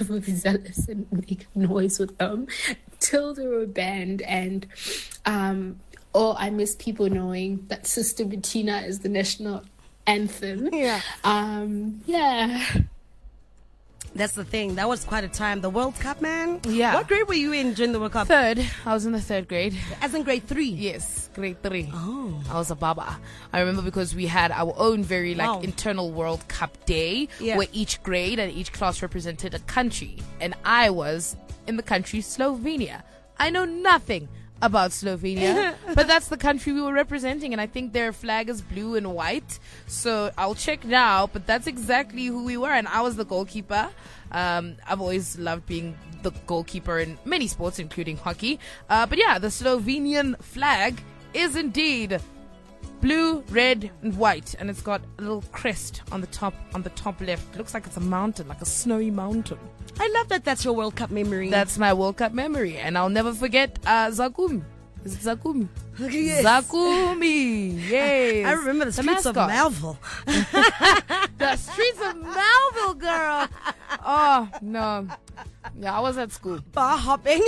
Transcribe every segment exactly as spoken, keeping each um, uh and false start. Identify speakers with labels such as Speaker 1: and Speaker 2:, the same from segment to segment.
Speaker 1: overzealous and make noise with them till they were banned. And um, or I miss people knowing that Sister Bettina is the national anthem.
Speaker 2: Yeah.
Speaker 1: Um, yeah.
Speaker 2: That's the thing. That was quite a time. The World Cup, man.
Speaker 3: Yeah.
Speaker 2: What grade were you in during the World Cup?
Speaker 3: Third. I was in the third grade.
Speaker 2: As in grade three?
Speaker 3: Yes, grade three.
Speaker 2: Oh.
Speaker 3: I was a baba. I remember because we had our own very like
Speaker 2: Wow.
Speaker 3: internal World Cup day
Speaker 2: Yeah.
Speaker 3: where each grade and each class represented a country. And I was in the country Slovenia. I know nothing about Slovenia, but that's the country we were representing, and I think their flag is blue and white. So I'll check now, but that's exactly who we were, and I was the goalkeeper. Um, I've always loved being the goalkeeper in many sports, including hockey. Uh, but yeah, the Slovenian flag is indeed blue, red, and white, and it's got a little crest on the top, on the top left. It looks like it's a mountain, like a snowy mountain.
Speaker 2: I love that that's your World Cup memory.
Speaker 3: That's my World Cup memory, and I'll never forget uh, Zakumi. Is it Zakumi?
Speaker 2: Yes.
Speaker 3: Zakumi, yes.
Speaker 2: I remember the streets of
Speaker 3: mascot.
Speaker 2: Melville.
Speaker 3: The streets of Melville, girl. Oh, no. Yeah, I was at school.
Speaker 2: Bar hopping.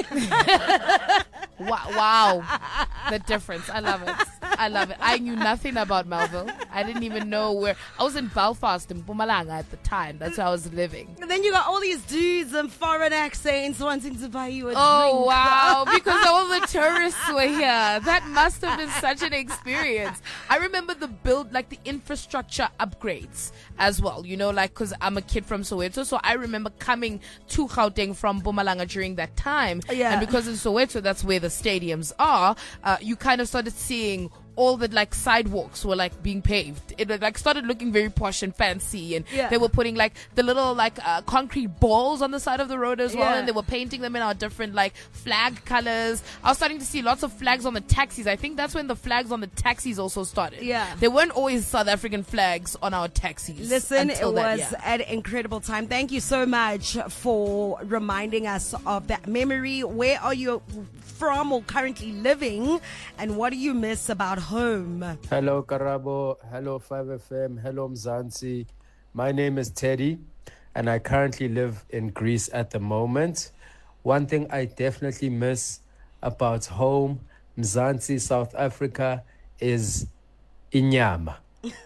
Speaker 3: Wow, wow. The difference. I love it. I love it. I knew nothing about Melville. I didn't even know where. I was in Belfast in Mpumalanga at the time. That's where I was living.
Speaker 2: And then you got all these dudes and foreign accents wanting to buy you a
Speaker 3: Oh,
Speaker 2: drink.
Speaker 3: wow. Because all the tourists were here. That must have been such an experience. I remember the build, like the infrastructure upgrades as well, you know, like, because I'm a kid from Soweto. So I remember coming to Gauteng from Mpumalanga during that time.
Speaker 2: Yeah.
Speaker 3: And because in Soweto, that's where the stadiums are, uh, you kind of started seeing all the like sidewalks were like being paved. It like started looking very posh and fancy, and
Speaker 2: Yeah.
Speaker 3: they were putting like the little like uh, concrete balls on the side of the road as well,
Speaker 2: Yeah.
Speaker 3: and they were painting them in our different like flag colors. I was starting to see lots of flags on the taxis. I think that's when the flags on the taxis also started.
Speaker 2: Yeah.
Speaker 3: There weren't always South African flags on our taxis.
Speaker 2: Listen, it
Speaker 3: until that,
Speaker 2: was
Speaker 3: yeah.
Speaker 2: an incredible time. Thank you so much for reminding us of that memory. Where are you from or currently living, and what do you miss about home?
Speaker 4: Hello, Karabo. Hello, five F M. Hello, Mzansi. My name is Teddy, and I currently live in Greece at the moment. One thing I definitely miss about home, Mzansi, South Africa, is inyama,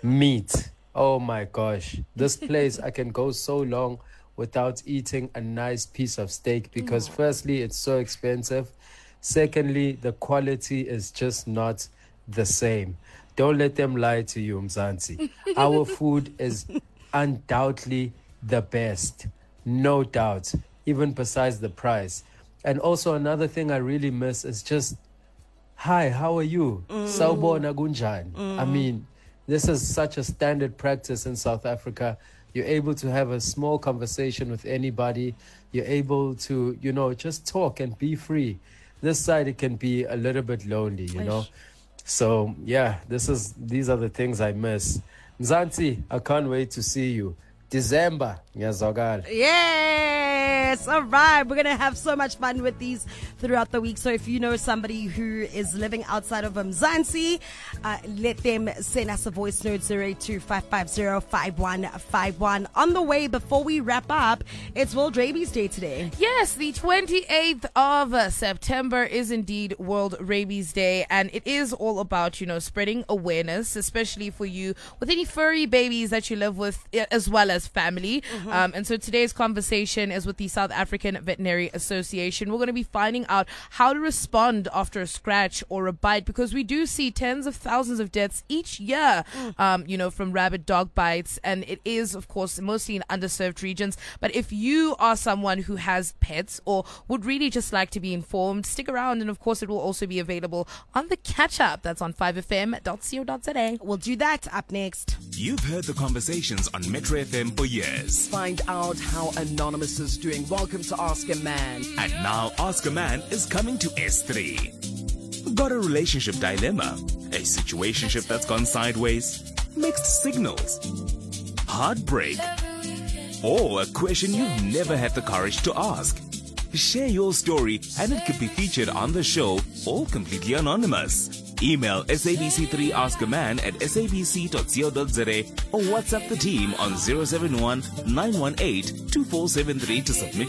Speaker 4: meat. Oh my gosh. This place, I can go so long without eating a nice piece of steak because firstly, it's so expensive. Secondly, the quality is just not the same. Don't let them lie to you, Mzansi. Our food is undoubtedly the best, no doubt, even besides the price. And also another thing I really miss is just, hi, how are you? Sawubona kunjani? I mean, this is such a standard practice in South Africa. You're able to have a small conversation with anybody. You're able to, you know, just talk and be free. This side, it can be a little bit lonely, you know. So, yeah, this is these are the things I miss. Mzansi, I can't wait to see you. December, ngiyazwakala.
Speaker 2: Yes, all right. We're going to have so much fun with these throughout the week. So if you know somebody who is living outside of Mzansi, uh, let them send us a voice note, zero eight two, five five zero, five one five one. On the way, before we wrap up, it's World Rabies Day today.
Speaker 3: Yes, the twenty-eighth of uh, September is indeed World Rabies Day, and it is all about, you know, spreading awareness, especially for you with any furry babies that you live with, uh, as well as family. Mm-hmm. Um, and so today's conversation is with the South African Veterinary Association. We're going to be finding out how to respond after a scratch or a bite, because we do see tens of thousands of deaths each year, mm. um, you know, from rabid dog bites. And it is, of course, mostly in underserved regions. But if you are someone who has pets or would really just like to be informed, stick around. And of course, it will also be available on the catch up. That's on five f m dot co dot z a.
Speaker 2: We'll do that up next.
Speaker 5: You've heard the conversations on Metro F M for years.
Speaker 6: Find out how Anonymous is doing. Welcome to Ask a Man.
Speaker 5: And now Ask a Man is coming to S three. Got a relationship dilemma? A situationship that's gone sideways? Mixed signals? Heartbreak? Or a question you've never had the courage to ask? Share your story and it could be featured on the show, all completely anonymous. Email S A B C three Ask a Man at s a b c dot co dot z a or WhatsApp the team on zero seven one, nine one eight, two four seven three to submit